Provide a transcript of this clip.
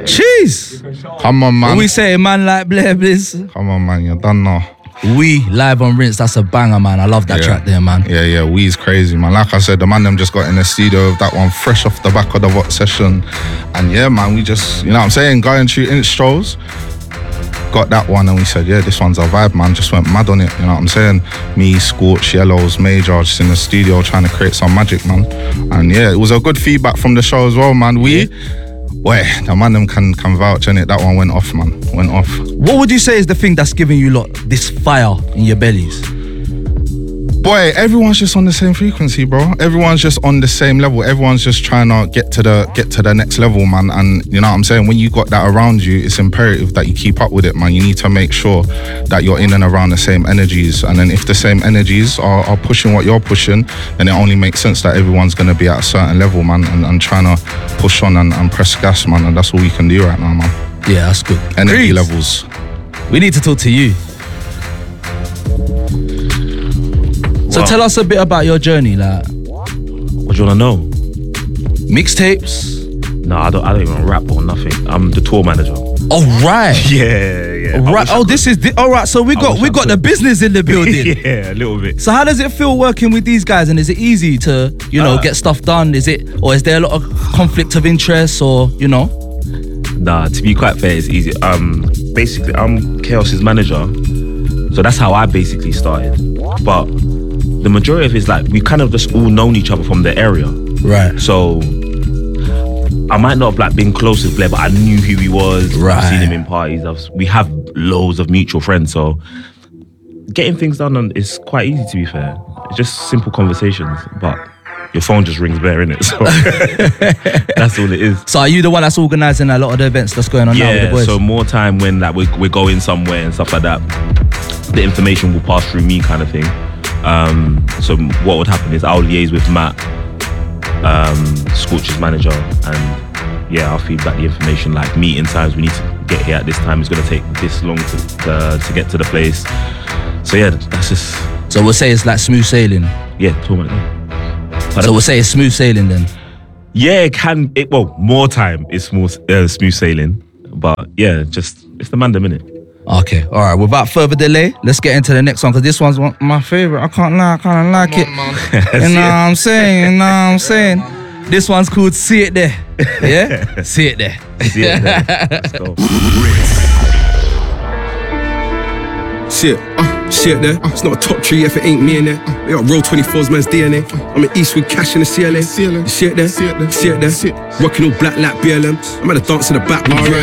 Jeez. Come on, man. What we say, man, like Blair Bliss? Come on, man. You're done now. We live on Rinse. That's a banger, man. I love that track there, man. Yeah. We's crazy, man. Like I said, the man them just got in the studio with that one fresh off the back of the VOT session. And yeah, man, we just, you know what I'm saying, going through intros, got that one and we said, yeah, this one's a vibe, man. Just went mad on it, you know what I'm saying? Me, Scorch, Yellows, Major, just in the studio trying to create some magic, man. And yeah, it was a good feedback from the show as well, man. Boy, the man them can vouch on it. That one went off, man. Went off. What would you say is the thing that's giving you lot this fire in your bellies? Boy, everyone's just on the same frequency, bro. Everyone's just on the same level. Everyone's just trying to get to the next level, man. And you know what I'm saying? When you got that around you, it's imperative that you keep up with it, man. You need to make sure that you're in and around the same energies. And then if the same energies are pushing what you're pushing, then it only makes sense that everyone's going to be at a certain level, man, and trying to push on and press gas, man. And that's all we can do right now, man. Yeah, that's good. Energy levels. We need to talk to you. So tell us a bit about your journey, like. What do you wanna know? Mixtapes? No, I don't even rap or nothing. I'm the tour manager. Oh right. Yeah. Right. Oh, this is all right. So we got the business in the building. Yeah, a little bit. So how does it feel working with these guys? And is it easy to get stuff done? Is there a lot of conflict of interest or Nah, to be quite fair, it's easy. Basically, I'm Chaos's manager, so that's how I basically started. But the majority of it is like we kind of just all known each other from the area, right? So I might not have like been close with Blair, but I knew who he was. Right. I've seen him in parties. We have loads of mutual friends, so getting things done is quite easy. To be fair, it's just simple conversations, but your phone just rings Blair, innit? So that's all it is. So are you the one that's organising a lot of the events that's going on now with the boys? So more time when like we're going somewhere and stuff like that, the information will pass through me, kind of thing. So what would happen is I'll liaise with Matt, Scorch's manager, and I'll feed back the information, like meeting times, we need to get here at this time, it's going to take this long to get to the place. So yeah, that's just... So we'll say it's like smooth sailing? Yeah, talk about that. So we'll say it's smooth sailing then? Yeah, more time is smooth sailing, but yeah, just, it's the man, the minute. Okay, all right. Without further delay, let's get into the next one, because this one's my favorite. I can't lie, I kind of like it. You know what I'm saying? This one's called See It There. Yeah? See It There. See It There. Let's go. Shit there. It's not a top tree if it ain't me in there. We got Roll 24's man's DNA. I'm in Eastwood cash in the CLA. Shit there. Rocking all black like BLM. I'm at a dance in the back.